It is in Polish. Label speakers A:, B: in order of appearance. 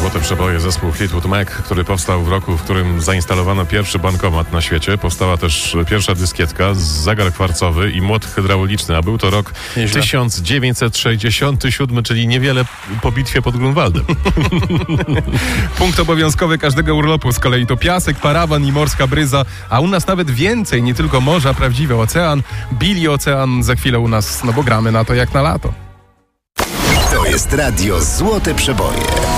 A: Złote Przeboje, zespół Fleetwood Mac, który powstał w roku, w którym zainstalowano pierwszy bankomat na świecie. Powstała też pierwsza dyskietka, zegar kwarcowy i młot hydrauliczny, a był to rok 1967, czyli niewiele po bitwie pod Grunwaldem.
B: Punkt obowiązkowy każdego urlopu z kolei to piasek, parawan i morska bryza, a u nas nawet więcej, nie tylko morza, prawdziwy ocean, Billy Ocean za chwilę u nas, no bo gramy na to jak na lato.
C: To jest radio Złote Przeboje.